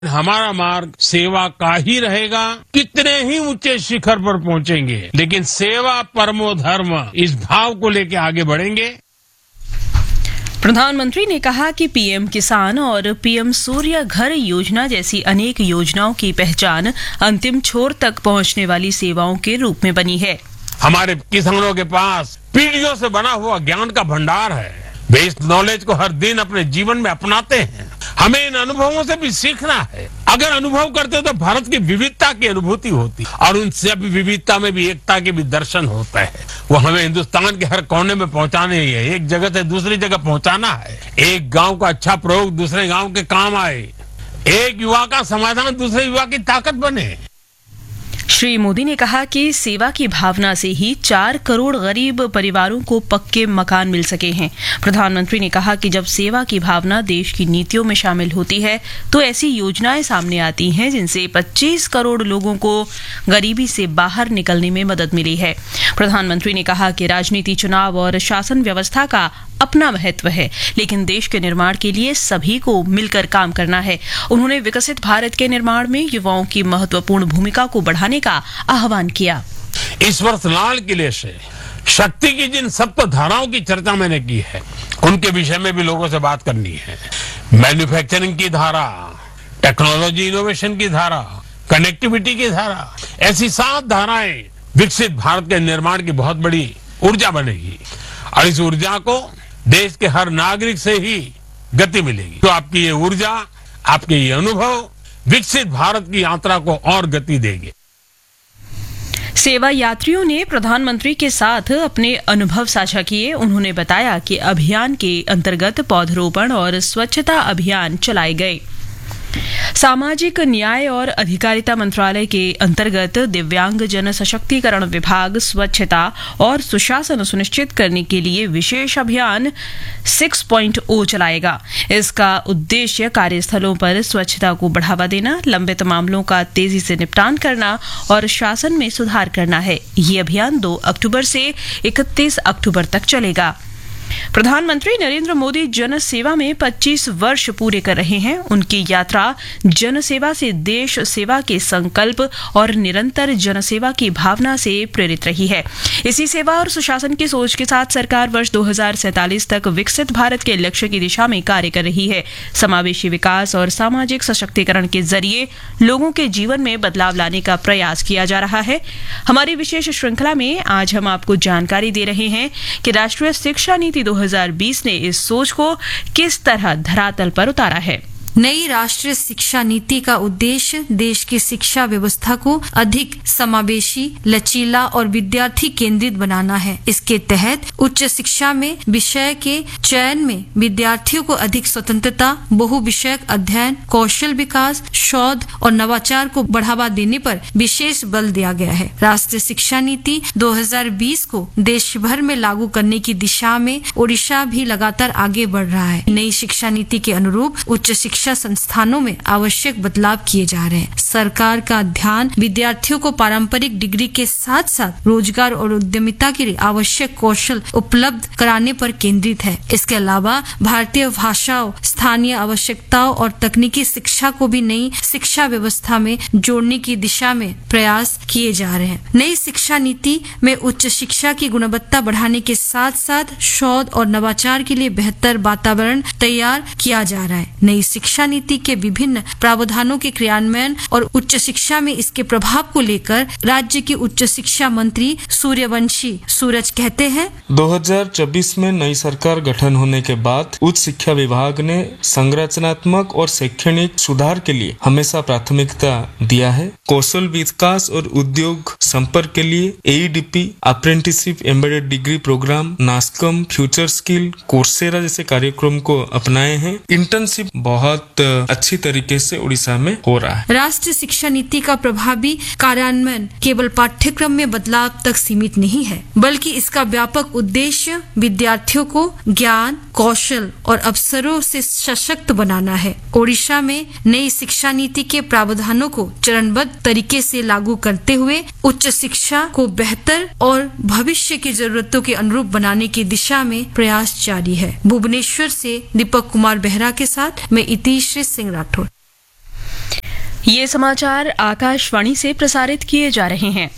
हमारा मार्ग सेवा का ही रहेगा। कितने ही ऊंचे शिखर पर पहुंचेंगे, लेकिन सेवा परमो धर्म इस भाव को लेकर आगे बढ़ेंगे। प्रधानमंत्री ने कहा कि पीएम किसान और पीएम सूर्य घर योजना जैसी अनेक योजनाओं की पहचान अंतिम छोर तक पहुंचने वाली सेवाओं के रूप में बनी है। हमारे किसानों के पास पीढ़ियों से बना हुआ ज्ञान का भंडार है। वे इस नॉलेज को हर दिन अपने जीवन में अपनाते हैं। हमें इन अनुभवों से भी सीखना है। अगर अनुभव करते तो भारत की विविधता की अनुभूति होती और उन सभी विविधता में भी एकता के भी दर्शन होता है। वो हमें हिंदुस्तान के हर कोने में पहुंचाने ही है। एक जगह से दूसरी जगह पहुंचाना है। एक गांव का अच्छा प्रयोग दूसरे गांव के काम आए। एक युवा का समाधान दूसरे युवा की ताकत बने। श्री मोदी ने कहा कि सेवा की भावना से ही 4 करोड़ गरीब परिवारों को पक्के मकान मिल सके हैं। प्रधानमंत्री ने कहा कि जब सेवा की भावना देश की नीतियों में शामिल होती है तो ऐसी योजनाएं सामने आती हैं जिनसे 25 करोड़ लोगों को गरीबी से बाहर निकलने में मदद मिली है। प्रधानमंत्री ने कहा कि राजनीति, चुनाव और शासन व्यवस्था का अपना महत्व है, लेकिन देश के निर्माण के लिए सभी को मिलकर काम करना है। उन्होंने विकसित भारत के निर्माण में युवाओं की महत्वपूर्ण भूमिका को बढ़ाने का आह्वान किया। इस वर्ष लाल किले से शक्ति की जिन सप्त धाराओं की चर्चा मैंने की है, उनके विषय में भी लोगों से बात करनी है। मैन्युफैक्चरिंग की धारा, टेक्नोलॉजी इनोवेशन की धारा, कनेक्टिविटी की धारा, ऐसी 7 धाराएं विकसित भारत के निर्माण की बहुत बड़ी ऊर्जा बनेगी और इस ऊर्जा को देश के हर नागरिक से ही गति मिलेगी। तो आपकी ये ऊर्जा, आपके ये अनुभव विकसित भारत की यात्रा को और गति देंगे। सेवा यात्रियों ने प्रधानमंत्री के साथ अपने अनुभव साझा किए। उन्होंने बताया कि अभियान के अंतर्गत पौधरोपण और स्वच्छता अभियान चलाए गए। सामाजिक न्याय और अधिकारिता मंत्रालय के अंतर्गत दिव्यांग जन सशक्तिकरण विभाग स्वच्छता और सुशासन सुनिश्चित करने के लिए विशेष अभियान 6.0 चलाएगा। इसका उद्देश्य कार्यस्थलों पर स्वच्छता को बढ़ावा देना, लंबित मामलों का तेजी से निपटान करना और शासन में सुधार करना है। ये अभियान 2 अक्टूबर से 31 अक्टूबर तक चलेगा। प्रधानमंत्री नरेंद्र मोदी जन सेवा में 25 वर्ष पूरे कर रहे हैं। उनकी यात्रा जन सेवा से देश सेवा के संकल्प और निरंतर जन सेवा की भावना से प्रेरित रही है। इसी सेवा और सुशासन की सोच के साथ सरकार वर्ष 2047 तक विकसित भारत के लक्ष्य की दिशा में कार्य कर रही है। समावेशी विकास और सामाजिक सशक्तिकरण के जरिए लोगों के जीवन में बदलाव लाने का प्रयास किया जा रहा है। हमारी विशेष श्रृंखला में आज हम आपको जानकारी दे रहे हैं कि राष्ट्रीय शिक्षा नीति 2020 ने इस सोच को किस तरह धरातल पर उतारा है। नई राष्ट्रीय शिक्षा नीति का उद्देश्य देश की शिक्षा व्यवस्था को अधिक समावेशी, लचीला और विद्यार्थी केंद्रित बनाना है। इसके तहत उच्च शिक्षा में विषय के चयन में विद्यार्थियों को अधिक स्वतंत्रता, बहुविषयक अध्ययन, कौशल विकास, शोध और नवाचार को बढ़ावा देने पर विशेष बल दिया गया है। राष्ट्रीय शिक्षा नीति 2020 को देश भर में लागू करने की दिशा में ओडिशा भी लगातार आगे बढ़ रहा है। नई शिक्षा नीति के अनुरूप उच्च शिक्षा संस्थानों में आवश्यक बदलाव किए जा रहे हैं। सरकार का ध्यान विद्यार्थियों को पारंपरिक डिग्री के साथ साथ रोजगार और उद्यमिता के लिए आवश्यक कौशल उपलब्ध कराने पर केंद्रित है। इसके अलावा भारतीय भाषाओं, स्थानीय आवश्यकताओं और तकनीकी शिक्षा को भी नई शिक्षा व्यवस्था में जोड़ने की दिशा में प्रयास किए जा रहे हैं। नई शिक्षा नीति में उच्च शिक्षा की गुणवत्ता बढ़ाने के साथ साथ शोध और नवाचार के लिए बेहतर वातावरण तैयार किया जा रहा है। नई शिक्षा नीति के विभिन्न प्रावधानों के क्रियान्वयन और उच्च शिक्षा में इसके प्रभाव को लेकर राज्य के उच्च शिक्षा मंत्री सूर्यवंशी सूरज कहते हैं, 2024 में नई सरकार गठन होने के बाद उच्च शिक्षा विभाग ने संरचनात्मक और शैक्षणिक सुधार के लिए हमेशा प्राथमिकता दिया है। कौशल विकास और उद्योग संपर्क के लिए AEDP, apprenticeship, embedded degree programme, NASSCOM, future skill, Coursera जैसे कार्यक्रम को अपनाए हैं। इंटर्नशिप बहुत अच्छी तरीके से उड़ीसा में हो रहा है। राष्ट्रीय शिक्षा नीति का प्रभावी कार्यान्वयन केवल पाठ्यक्रम में बदलाव तक सीमित नहीं है, बल्कि इसका व्यापक उद्देश्य विद्यार्थियों को ज्ञान, कौशल और अवसरों से सशक्त बनाना है। ओडिशा में नई शिक्षा नीति के प्रावधानों को चरणबद्ध तरीके से लागू करते हुए उच्च शिक्षा को बेहतर और भविष्य की जरूरतों के अनुरूप बनाने की दिशा में प्रयास जारी है। भुवनेश्वर से दीपक कुमार बेहरा के साथ मैं इतिश्री सिंह राठौर। ये समाचार आकाशवाणी से प्रसारित किए जा रहे हैं।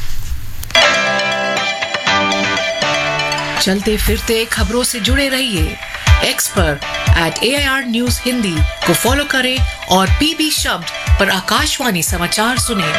चलते फिरते खबरों से जुड़े रहिए। एक्स पर @AIR News हिंदी को फॉलो करें और PB शब्द पर आकाशवाणी समाचार सुनें।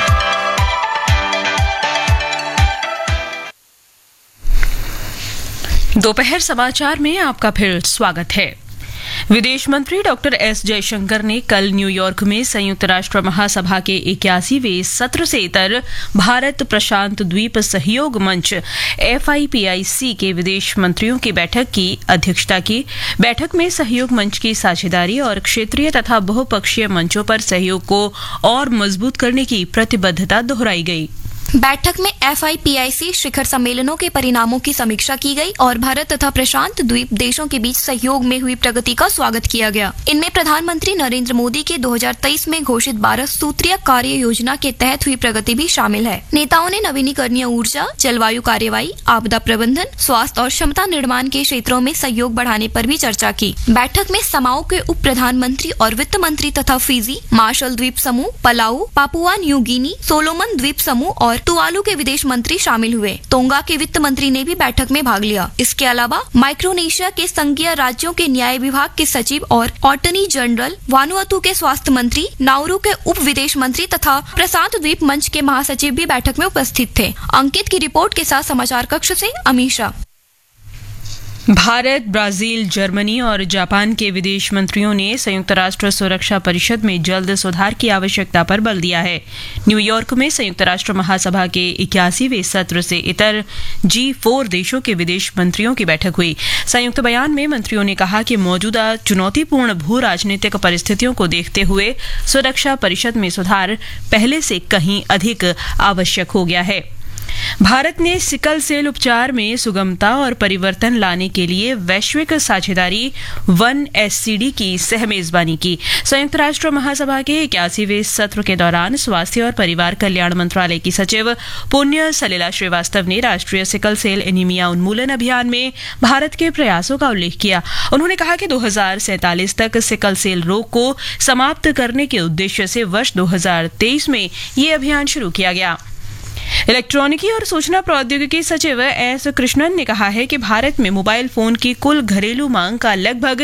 दोपहर समाचार में आपका फिर स्वागत है। विदेश मंत्री डॉक्टर एस जयशंकर ने कल न्यूयॉर्क में संयुक्त राष्ट्र महासभा के 81वें सत्र से इतर भारत प्रशांत द्वीप सहयोग मंच FIPIC के विदेश मंत्रियों की बैठक की अध्यक्षता की। बैठक में सहयोग मंच की साझेदारी और क्षेत्रीय तथा बहुपक्षीय मंचों पर सहयोग को और मजबूत करने की प्रतिबद्धता दोहराई गई। बैठक में FIPIC शिखर सम्मेलनों के परिणामों की समीक्षा की गई और भारत तथा प्रशांत द्वीप देशों के बीच सहयोग में हुई प्रगति का स्वागत किया गया। इनमें प्रधानमंत्री नरेंद्र मोदी के 2023 में घोषित 12 सूत्रीय कार्य योजना के तहत हुई प्रगति भी शामिल है। नेताओं ने नवीनीकरणीय ऊर्जा, जलवायु कार्यवाही, आपदा प्रबंधन, स्वास्थ्य और क्षमता निर्माण के क्षेत्रों में सहयोग बढ़ाने पर भी चर्चा की। बैठक में समाओ के उप प्रधानमंत्री और वित्त मंत्री तथा फिजी, मार्शल द्वीप समूह, Palau, Papua New Guinea, Solomon द्वीप समूह और तुवालू के विदेश मंत्री शामिल हुए। तोंगा के वित्त मंत्री ने भी बैठक में भाग लिया। इसके अलावा माइक्रोनेशिया के संघीय राज्यों के न्याय विभाग के सचिव और अटॉर्नी जनरल, वानुअतु के स्वास्थ्य मंत्री, नाउरू के उप विदेश मंत्री तथा प्रशांत द्वीप मंच के महासचिव भी बैठक में उपस्थित थे। अंकित की रिपोर्ट के साथ समाचार कक्ष से अमीषा। भारत, ब्राजील, जर्मनी और जापान के विदेश मंत्रियों ने संयुक्त राष्ट्र सुरक्षा परिषद में जल्द सुधार की आवश्यकता पर बल दिया है। न्यूयॉर्क में संयुक्त राष्ट्र महासभा के 81वें सत्र से इतर G4 देशों के विदेश मंत्रियों की बैठक हुई। संयुक्त बयान में मंत्रियों ने कहा कि मौजूदा चुनौतीपूर्ण भू राजनीतिक परिस्थितियों को देखते हुए सुरक्षा परिषद में सुधार पहले से कहीं अधिक आवश्यक हो गया है। भारत ने सिकल सेल उपचार में सुगमता और परिवर्तन लाने के लिए वैश्विक साझेदारी 1SCD की सहमेजबानी की। संयुक्त राष्ट्र महासभा के 81वें सत्र के दौरान स्वास्थ्य और परिवार कल्याण मंत्रालय की सचिव पुण्य सलिला श्रीवास्तव ने राष्ट्रीय सिकल सेल एनीमिया उन्मूलन अभियान में भारत के प्रयासों का उल्लेख किया। उन्होंने कहा कि 2047 तक सिकल सेल रोग को समाप्त करने के उद्देश्य से वर्ष 2023 में ये अभियान शुरू किया गया। इलेक्ट्रॉनिकी और सूचना प्रौद्योगिकी सचिव एस कृष्णन ने कहा है कि भारत में मोबाइल फोन की कुल घरेलू मांग का लगभग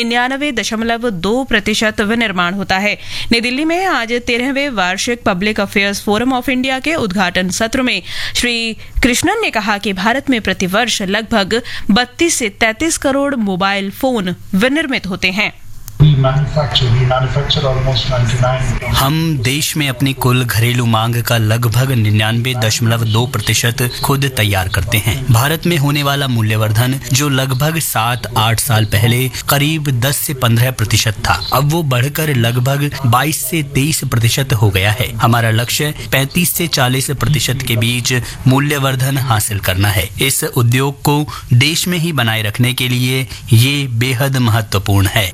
99.2% विनिर्माण होता है। नई दिल्ली में आज 13वें वार्षिक public affairs forum of India के उद्घाटन सत्र में श्री कृष्णन ने कहा कि भारत में प्रतिवर्ष लगभग 32 से 33 करोड़ मोबाइल फोन विनिर्मित होते हैं। हम देश में अपनी कुल घरेलू मांग का लगभग 99.2% खुद तैयार करते हैं। भारत में होने वाला मूल्यवर्धन जो लगभग 7-8 साल पहले करीब 10 से 15% था, अब वो बढ़कर लगभग 22 से 23% हो गया है। हमारा लक्ष्य 35 से 40% के बीच मूल्यवर्धन हासिल करना है। इस उद्योग को देश में ही बनाए रखने के लिए ये बेहद महत्वपूर्ण है।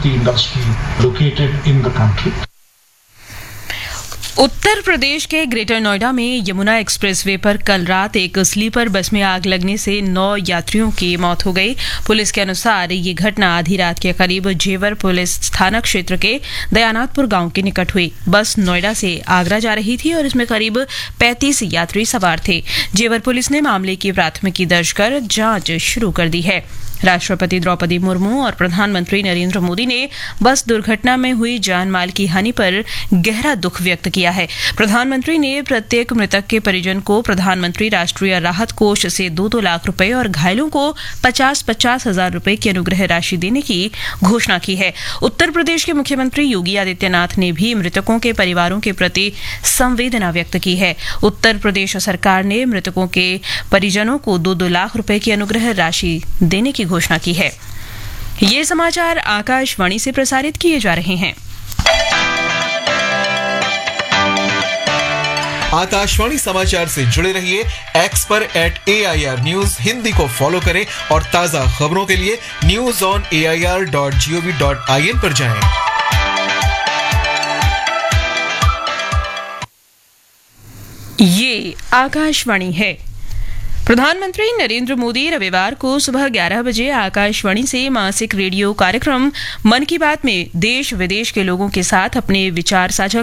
उत्तर प्रदेश के ग्रेटर नोएडा में यमुना एक्सप्रेसवे पर कल रात एक स्लीपर बस में आग लगने से 9 यात्रियों की मौत हो गई। पुलिस के अनुसार ये घटना आधी रात के करीब जेवर पुलिस थाना क्षेत्र के दयानाथपुर गांव के निकट हुई। बस नोएडा से आगरा जा रही थी और इसमें करीब 35 यात्री सवार थे। जेवर पुलिस ने मामले की प्राथमिकी दर्ज कर जांच शुरू कर दी है। राष्ट्रपति द्रौपदी मुर्मू और प्रधानमंत्री नरेंद्र मोदी ने बस दुर्घटना में हुई जान माल की हानि पर गहरा दुख व्यक्त किया है। प्रधानमंत्री ने प्रत्येक मृतक के परिजन को प्रधानमंत्री राष्ट्रीय राहत कोष से 2-2 लाख रुपए और घायलों को 50-50 हजार रुपए की अनुग्रह राशि देने की घोषणा की है। उत्तर प्रदेश के मुख्यमंत्री योगी आदित्यनाथ ने भी मृतकों के परिवारों के प्रति संवेदना व्यक्त की है। उत्तर प्रदेश सरकार ने मृतकों के परिजनों को 2-2 लाख रुपए की अनुग्रह राशि देने की घोषणा की है। ये समाचार आकाशवाणी से प्रसारित किए जा रहे हैं। आकाशवाणी समाचार से जुड़े रहिए। एक्स पर @AIR News हिंदी को फॉलो करें और ताजा खबरों के लिए news.air.gov.in पर जाएं। ये आकाशवाणी है। प्रधानमंत्री नरेंद्र मोदी रविवार को सुबह 11 बजे आकाशवाणी से मासिक रेडियो कार्यक्रम मन की बात में देश विदेश के लोगों के साथ अपने विचार साझा